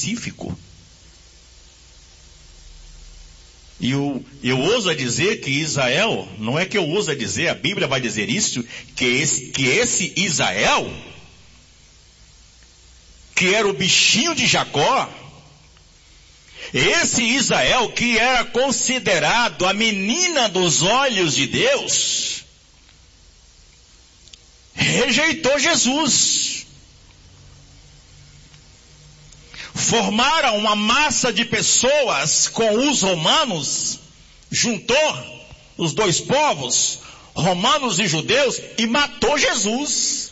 específico. E eu ouso a dizer que Israel, não é que eu ouso a dizer, a Bíblia vai dizer isso, que esse Israel, que era o bichinho de Jacó, esse Israel que era considerado a menina dos olhos de Deus, rejeitou Jesus. Formaram uma massa de pessoas com os romanos, juntou os dois povos, romanos e judeus, e matou Jesus.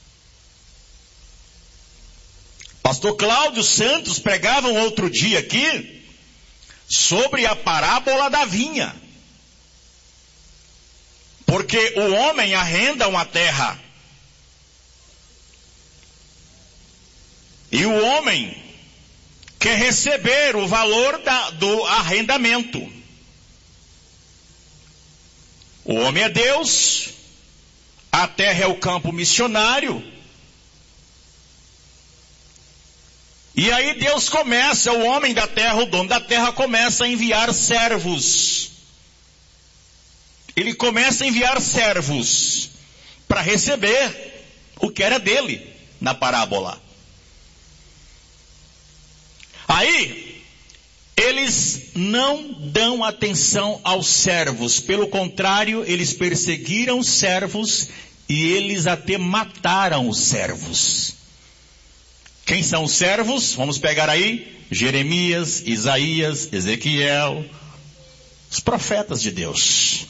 Pastor Cláudio Santos pregava um outro dia aqui sobre a parábola da vinha. Porque o homem arrenda uma terra. E o homem quer receber o valor do arrendamento. O homem é Deus, a terra é o campo missionário. E aí Deus começa, o homem da terra, o dono da terra, começa a enviar servos. Ele começa a enviar servos para receber o que era dele na parábola. Aí, eles não dão atenção aos servos. Pelo contrário, eles perseguiram os servos e eles até mataram os servos. Quem são os servos? Vamos pegar aí Jeremias, Isaías, Ezequiel, os profetas de Deus.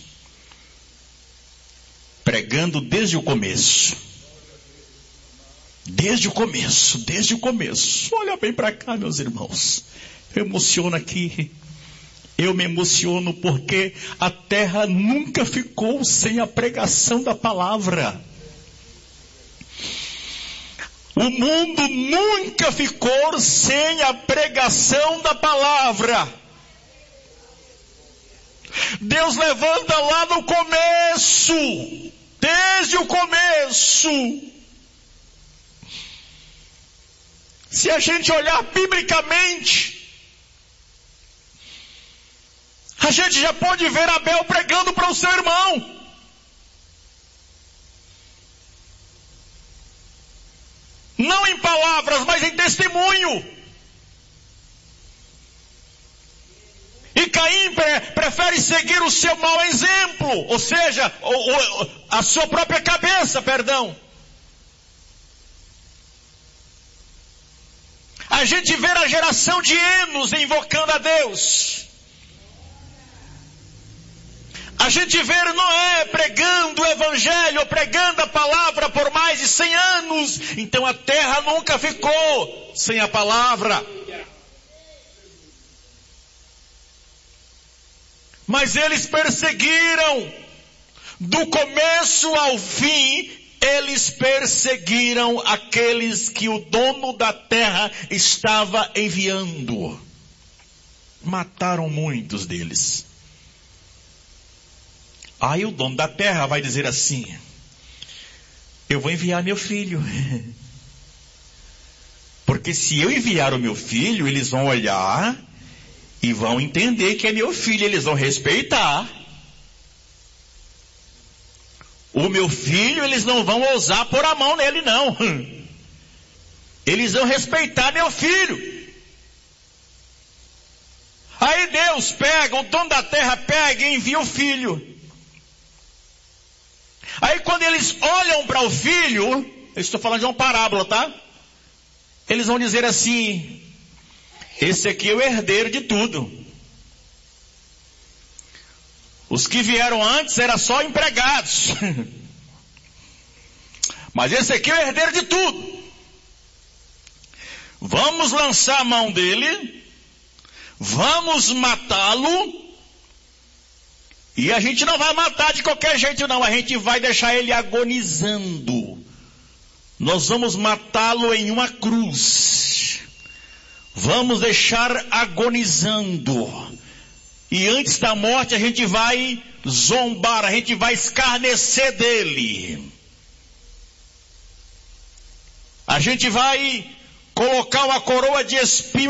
Pregando desde o começo. Desde o começo. Olha bem para cá, meus irmãos. Eu emociono aqui. Eu me emociono porque a terra nunca ficou sem a pregação da palavra. O mundo nunca ficou sem a pregação da palavra. Deus levanta lá no começo, desde o começo. Se a gente olhar biblicamente, a gente já pode ver Abel pregando para o seu irmão. Não em palavras, mas em testemunho. E Caim prefere seguir o seu mau exemplo, ou seja, a sua própria cabeça, perdão. A gente vê a geração de Enos invocando a Deus. A gente vê Noé pregando o evangelho, pregando a palavra por mais de 100 anos. Então a terra nunca ficou sem a palavra. Mas eles perseguiram, do começo ao fim, eles perseguiram aqueles que o dono da terra estava enviando. Mataram muitos deles. Aí o dono da terra vai dizer assim: eu vou enviar meu filho. Porque se eu enviar o meu filho, eles vão olhar e vão entender que é meu filho, eles vão respeitar. O meu filho, eles não vão ousar pôr a mão nele, não. Eles vão respeitar meu filho. Aí Deus pega, o dono da terra pega e envia o filho. Aí quando eles olham para o filho, eu estou falando de uma parábola, tá? Eles vão dizer assim: esse aqui é o herdeiro de tudo. Os que vieram antes eram só empregados. Mas esse aqui é o herdeiro de tudo. Vamos lançar a mão dele, vamos matá-lo, e a gente não vai matar de qualquer jeito não, a gente vai deixar ele agonizando. Nós vamos matá-lo em uma cruz. Vamos deixar agonizando. E antes da morte a gente vai zombar, a gente vai escarnecer dele. A gente vai colocar uma coroa de espinho